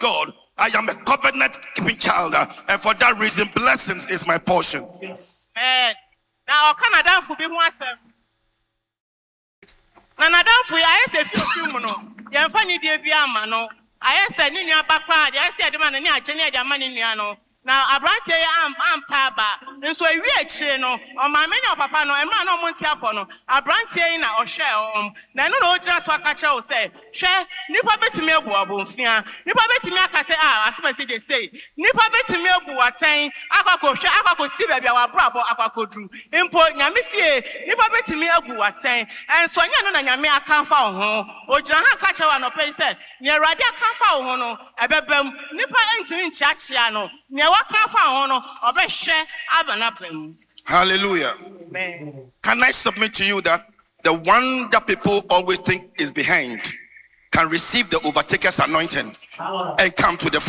God. I am a covenant-keeping child, and for that reason, blessings is my portion. Amen. Now, Canada for be one step. Nanada for I say few mono. Yan funny dear Biamano. I said in your background, I said the man and I generate the money niano. Now I brought you am paba. And so I reach no on my many papa no and man no montiapono. I brought you in or share now no just what catcher will say. Share nipa bet me buabunfia. Nipa bet me I say as they say. Nipa bet me buatain. Akako share akako see baby our brabo akako drew. Import nyamifie. Nipa bet me buatain. And so no na nyame aka fa ho. Ogyina catcher no pay say. Nya rade aka fa ho no. Ebebem nipa entimi nchiachia no. Hallelujah. Amen. Can I submit to you that the one that people always think is behind can receive the overtaker's anointing and come to the front?